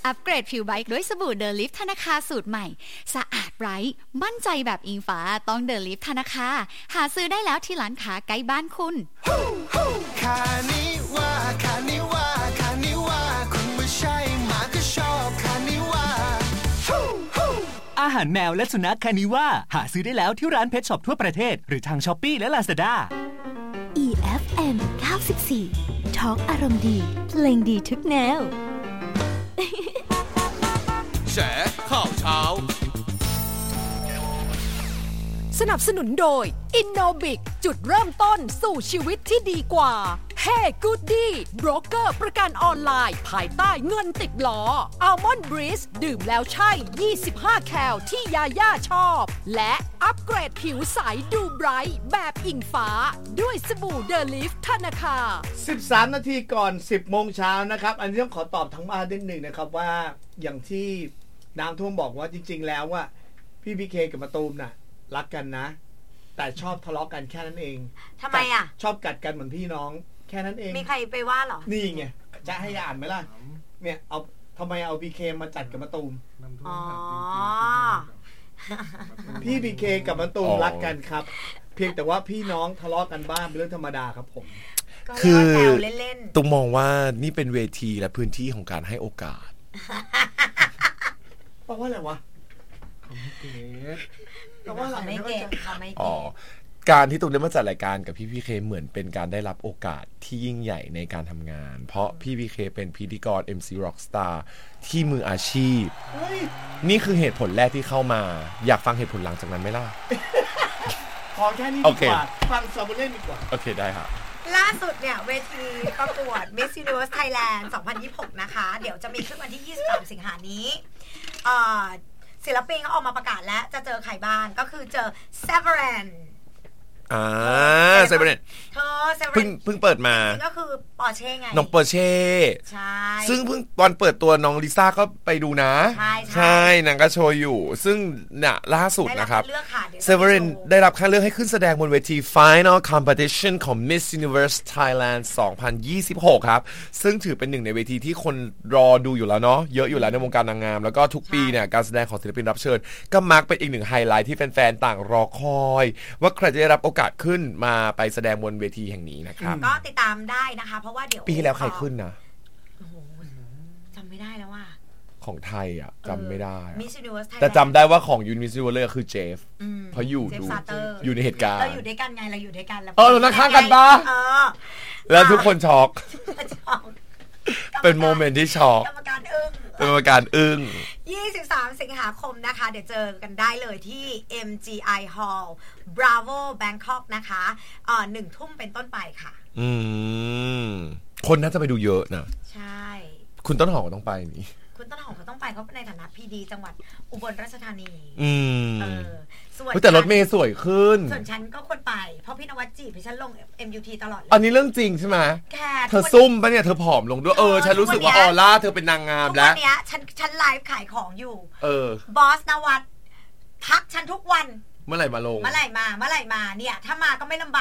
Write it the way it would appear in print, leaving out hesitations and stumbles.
อัปเกรดผิวไบท์ด้วยสบู่เดลิฟธนาคาสูตรใหม่สะอาดไร้มั่นใจแบบอิงฟ้าต้องเดลิฟธนาคาหาซื้อได้แล้วที่ร้านค้าใกล้บ้านคุณคานิว่าคานิว่าคานิว่าคุณไม่ใช่หมาก็ชอบคานิว่าอาหารแมวและสุนัขคานิว่าหาซื้อได้แล้วที่ร้านเพทช็อปทั่วประเทศหรือทาง Shopee และ Lazada EFM 94 Talk อารมณ์ดีเพลงดีทุกแนวแฉข่าวเช้าสนับสนุนโดย Innobic จุดเริ่มต้นสู่ชีวิตที่ดีกว่า Hey Goody โบรกเกอร์ประกันออนไลน์ภายใต้เงินติดล้อ Almond Breeze ดื่มแล้วใช่25แคลที่ยาย่าชอบและอัปเกรดผิวใสดูไบรท์แบบอิงฟ้าด้วยสบู่เดลิฟธนาคา 13 นาทีก่อน 10 โมงเช้านะครับอันนี้ต้องขอตอบทั้งบ้านนิดหนึ่งนะครับว่าอย่างที่น้ำท่วมบอกว่าจริงๆแล้วว่าพี่พีเคกับมะตูมน่ะรักกันนะแต่ชอบทะเลาะกันแค่นั้นเองทำไมอ่ะชอบกัดกันเหมือนพี่น้องแค่นั้นเองมีใครไปว่าหรอนี่ไงจะให้อ่านไหมล่ะเนี่ยเอาทำไมเอาพีเคมาจัดกับมะตูมอ๋อพี่พีเคกับมะตูมรักกันครับเพียงแต่ว่าพี่น้องทะเลาะกันบ้างเป็นเรื่องธรรมดาครับผมคือตุ้มมองว่านี่เป็นเวทีและพื้นที่ของการให้โอกาสเพราะว่าอะไรวะเขาไม่เก็ตการที่ตุ้มได้มาจัดรายการกับพี่พีเคเหมือนเป็นการได้รับโอกาสที่ยิ่งใหญ่ในการทำงานเพราะพี่พีเคเป็นพิธีกร MC Rockstar ที่มืออาชีพนี่คือเหตุผลแรกที่เข้ามาอยากฟังเหตุผลหลังจากนั้นไหมล่ะขอแค่นี้ดีกว่าฟังซาบูเล่นดีกว่าโอเคได้ครับล่าสุดเนี่ยเวทีประกวด Miss Universe Thailand 2026 นะคะเดี๋ยวจะมีขึ้นวันที่23 สิงหาคมนี้ศิลปินเขาออกมาประกาศแล้วจะเจอใครบ้างก็คือเจอ Severin เซเบเรนเพิ่งเปิดมาก็คือปอร์เช่ไงน้องปอร์เช่ใช่ซึ่งเพิ่งตอนเปิดตัวน้องลิซ่าก็ไปดูนะใช่นางก็โชว์อยู่ซึ่งเนี่ยล่าสุดนะครับเซเบเรนได้รับคัดเลือกให้ขึ้นแสดงบนเวที Final Competition ของ Miss Universe Thailand 2026 ครับซึ่งถือเป็นหนึ่งในเวทีที่คนรอดูอยู่แล้วเนาะเยอะอยู่แล้วในวงการนางงามแล้วก็ทุกปีเนี่ยการแสดงของศิลปินรับเชิญก็มักเป็นอีกหนึ่งไฮไลท์ที่แฟนๆต่างรอคอยว่าใครจะได้รับโอกาสขึ้นมาไปแสดงบนเวทีแห่งนี้นะครับก็ติดตามได้นะคะเพราะว่าเดี๋ยวปีแล้วใครขึ้นนะโอ้โหจำไม่ได้แล้วว่าของไทยอ่ะจำไม่ได้ Miss Universe Thailand แต่จำได้ว่าของ Miss Universe คือเจฟเพราะอยู่ในเหตุการณ์เราอยู่ด้วยกันไงเราอยู่ด้วยกันแล้วเรานั่งข้างกันปะแล้วทุกคนช็อกเป็นโมเมนต์ที่ช็อกกรรมการอึ้งเป็นกรรมการอึ้ง 23 สิงหาคมนะคะเดี๋ยวเจอกันได้เลยที่ MGI Hall Bravo Bangkok นะคะ1 ทุ่มเป็นต้นไปค่ะคนน่าจะไปดูเยอะนะใช่คุณต้นหอมก็ต้องไปนี่คุณต้นหอมก็ต้องไปเขาในฐานะพีดีจังหวัดอุบลราชธานีแต่รถเมย์สวยขึ้นส่วนฉันก็ควรไปเพราะพี่นวัดจีบฉันลง MUT ตลอดเลยอันนี้เรื่องจริงใช่ไหมเธอซุ่มปะเนี่ยเธอผอมลงด้วยฉันรู้สึกว่าออร่าเธอเป็นนางงามแล้ววันนี้ฉันไลฟ์ขายของอยู่บอสนวัดทักฉันทุกวันเมื่อไหร่มาลงเมื่อไหร่มาเนี่ยถ้ามาก็ไม่ลำบาก